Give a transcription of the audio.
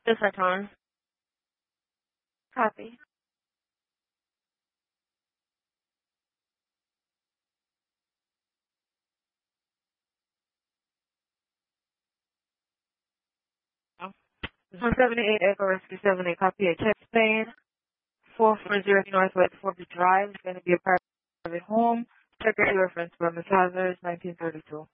Just return. Copy. Oh. 178 Echo Rescue 78, copy a check Spain, 440 Northwest 4th Drive. It's going to be a private home. Check reference for Ms. Hazard, 1932.